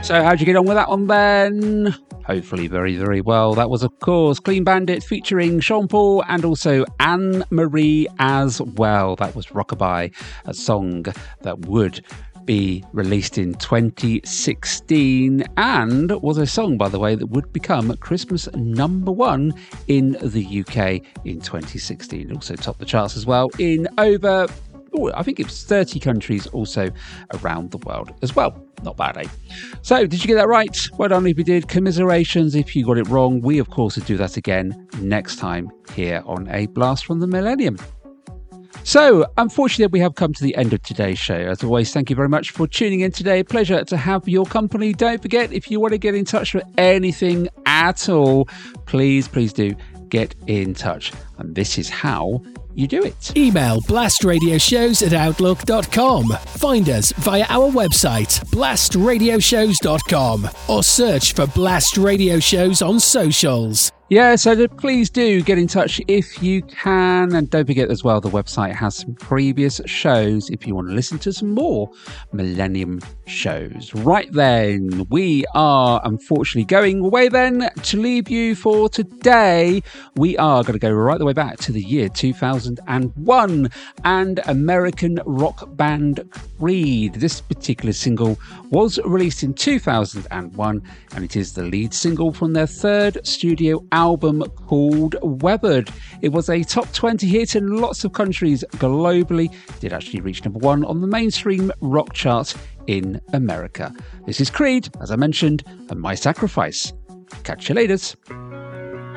So how'd you get on with that one then? Hopefully very, very well. That was, of course, Clean Bandit featuring Sean Paul and also Anne-Marie as well. That was Rockabye, a song that would be released in 2016 and was a song, by the way, that would become Christmas #1 in the UK in 2016. It also topped the charts as well in over, I think it was 30 countries also around the world as well. Not bad, eh? So, did you get that right? Well done if you did. Commiserations if you got it wrong. We, of course, will do that again next time here on A Blast from the Millennium. So, unfortunately, we have come to the end of today's show. As always, thank you very much for tuning in today. Pleasure to have your company. Don't forget, if you want to get in touch with anything at all, please do get in touch. And this is how you do it. Email blastradioshows@outlook.com. Find us via our website, blastradioshows.com, or search for Blast Radio Shows on socials. Yeah, so please do get in touch if you can. And don't forget as well, the website has some previous shows if you want to listen to some more Millennium shows. Right then, we are unfortunately going away then to leave you for today. We are going to go right the way back to the year 2001 and American rock band Creed. This particular single was released in 2001 and it is the lead single from their third studio album called Weathered. It was a top 20 hit in lots of countries globally. It did actually reach #1 on the mainstream rock charts in America. This is Creed, as I mentioned, and My Sacrifice. Catch you later.